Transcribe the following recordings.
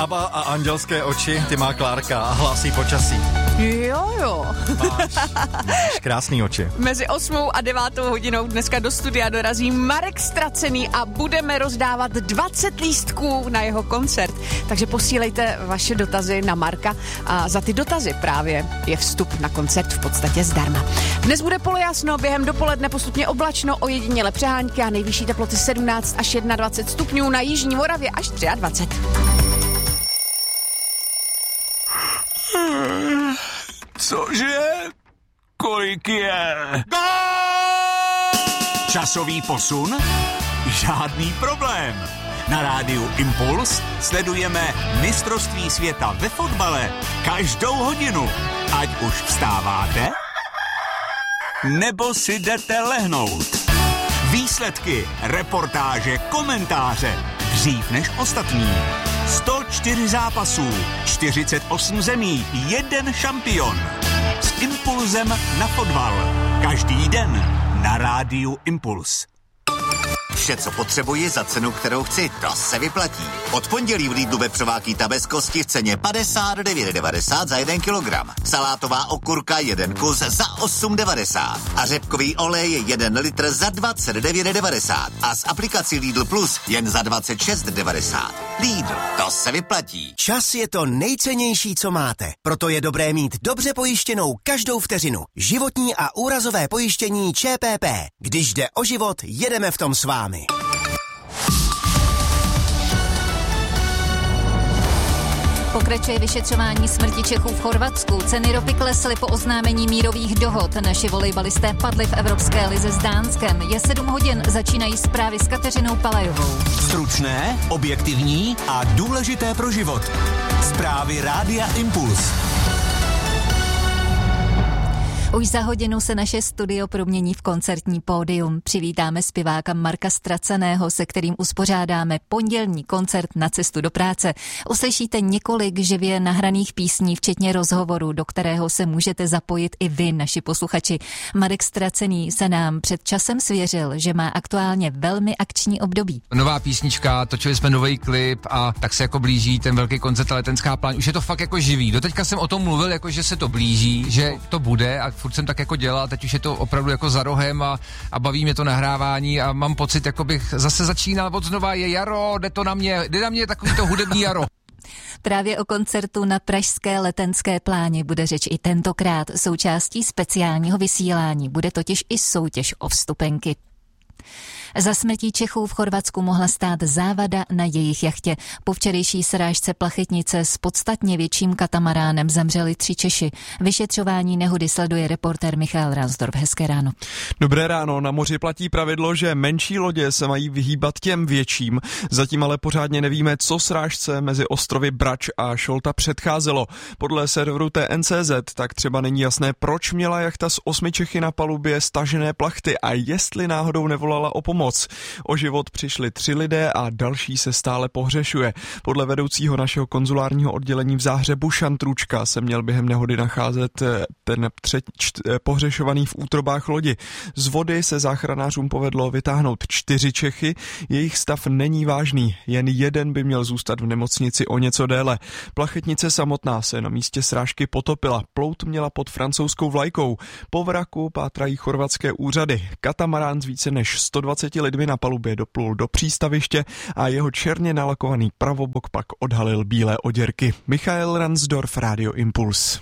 Aba a andělské oči, ty má Klárka a hlásí počasí. Jo. Máš krásný oči. Mezi 8. a 9. hodinou dneska do studia dorazí Marek Stracený a budeme rozdávat 20 lístků na jeho koncert. Takže posílejte vaše dotazy na Marka a za ty dotazy právě je vstup na koncert v podstatě zdarma. Dnes bude polojasno, během dopoledne postupně oblačno, ojediněle přehánky a nejvyšší teploty 17 až 21 stupňů, na jižní Moravě až 23. Cože? Kolik je? Časový posun? Žádný problém. Na rádiu Impuls sledujeme mistrovství světa ve fotbale každou hodinu. Ať už vstáváte, nebo si jdete lehnout. Výsledky, reportáže, komentáře. Dřív než ostatní. 104 zápasů, 48 zemí, 1 šampion. S impulzem na fotbal. Každý den na rádiu Impuls. Vše, co potřebuji za cenu, kterou chci, to se vyplatí. Od pondělí v Lidlu vepřová kýta bez kosti v ceně 59,90 za 1 kilogram. Salátová okurka 1 kus za 8,90. A řepkový olej 1 litr za 29,90. A s aplikací Lidl Plus jen za 26,90. Lidl, to se vyplatí. Čas je to nejcennější, co máte. Proto je dobré mít dobře pojištěnou každou vteřinu. Životní a úrazové pojištění ČPP. Když jde o život, jedeme v tom s vámi. Pokračuje vyšetřování smrti Čechů v Chorvatsku. Ceny ropy klesly po oznámení mírových dohod. Naši volejbalisté padli v Evropské lize s Dánskem. Je 7 hodin, začínají zprávy s Kateřinou Palajovou. Stručné, objektivní a důležité pro život. Zprávy Rádia Impuls. Už za hodinu se naše studio promění v koncertní pódium. Přivítáme zpěváka Marka Straceného, se kterým uspořádáme pondělní koncert Na cestu do práce. Uslyšíte několik živě nahraných písní, včetně rozhovoru, do kterého se můžete zapojit i vy, naši posluchači. Marek Stracený se nám před časem svěřil, že má aktuálně velmi akční období. Nová písnička, točili jsme nový klip a tak se jako blíží ten velký koncert a letenská pláň. Už je to fakt jako živý. Doteďka jsem o tom mluvil, jako že se to blíží, že to bude a furt jsem tak jako dělal, teď už je to opravdu jako za rohem a baví mě to nahrávání a mám pocit, jako bych zase začínal od znova, je jaro, jde na mě takový to hudební jaro. Právě o koncertu na pražské letenské pláni bude řeč i tentokrát. Součástí speciálního vysílání bude totiž i soutěž o vstupenky. Za smrtí Čechů v Chorvatsku mohla stát závada na jejich jachtě. Po včerejší srážce plachetnice s podstatně větším katamaránem zemřeli 3 Češi. Vyšetřování nehody sleduje reportér Michal Ransdorf. Hezké ráno. Dobré ráno. Na moři platí pravidlo, že menší lodě se mají vyhýbat těm větším. Zatím ale pořádně nevíme, co srážce mezi ostrovy Brač a Šolta předcházelo. Podle serveru TNCZ tak třeba není jasné, proč měla jachta s 8 Čechy na palubě stažené plachty a jestli náhodou nevolala o pomoc. O život přišli 3 lidé a další se stále pohřešuje. Podle vedoucího našeho konzulárního oddělení v Záhřebu Šantručka se měl během nehody nacházet ten pohřešovaný v útrobách lodi. Z vody se záchranářům povedlo vytáhnout 4 Čechy, jejich stav není vážný, jen jeden by měl zůstat v nemocnici o něco déle. Plachetnice samotná se na místě srážky potopila, plout měla pod francouzskou vlajkou. Po vraku pátrají chorvatské úřady. Katamarán s více než 120 lidmi na palubě doplul do přístaviště a jeho černě nalakovaný pravobok pak odhalil bílé oděrky. Michael Ransdorf, Radio Impuls.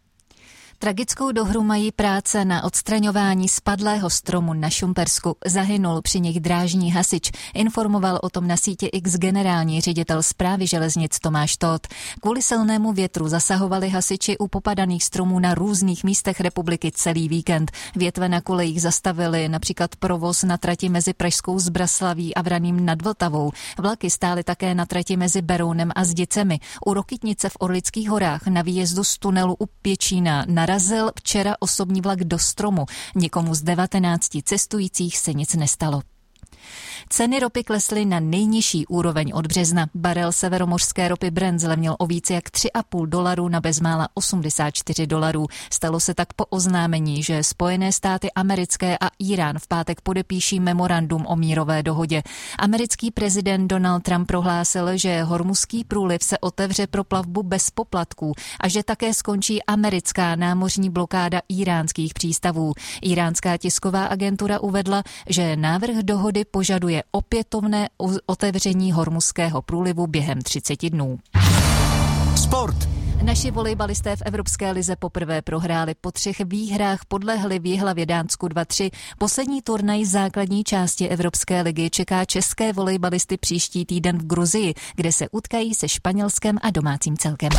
Tragickou dohru mají práce na odstraňování spadlého stromu na Šumpersku. Zahynul při nich drážní hasič. Informoval o tom na síti X generální ředitel Správy železnic Tomáš Tóth. Kvůli silnému větru zasahovali hasiči u popadaných stromů na různých místech republiky celý víkend. Větve na kolejích zastavili například provoz na trati mezi Pražskou Zbraslaví a Vraným nad Vltavou. Vlaky stály také na trati mezi Berounem a Zděcemi. U Rokytnice v Orlických horách na výjezdu z tunelu u Pěčína narazil včera osobní vlak do stromu. Nikomu z 19 cestujících se nic nestalo. Ceny ropy klesly na nejnižší úroveň od března. Barel severomořské ropy Brent zlevnil o více jak $3,5 na bezmála $84. Stalo se tak po oznámení, že Spojené státy americké a Irán v pátek podepíší memorandum o mírové dohodě. Americký prezident Donald Trump prohlásil, že Hormuzský průliv se otevře pro plavbu bez poplatků a že také skončí americká námořní blokáda iránských přístavů. Iránská tisková agentura uvedla, že návrh dohody požaduje opětovné otevření Hormuzského průlivu během 30 dnů. Sport. Naši volejbalisté v Evropské lize poprvé prohráli. Po 3 výhrách podlehli v Jihlavě Dánsku 2-3. Poslední turnaj základní části Evropské ligy čeká české volejbalisty příští týden v Gruzii, kde se utkají se Španělskem a domácím celkem.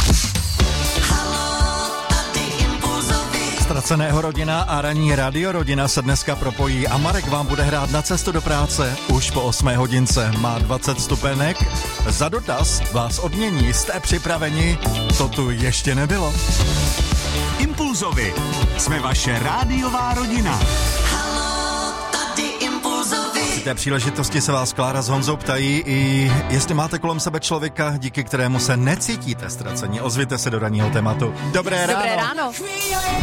Ztraceného rodina a ranní radiorodina se dneska propojí a Marek vám bude hrát na cestu do práce už po 8 hodince. Má 20 stupenek. Za dotaz vás odmění. Jste připraveni? To tu ještě nebylo. Impulzovi. Jsme vaše rádiová rodina. Při té příležitosti se vás Klára s Honzou ptají, i jestli máte kolem sebe člověka, díky kterému se necítíte ztraceni. Ozvěte se do ranního tématu. Dobré ráno. Dobré ráno.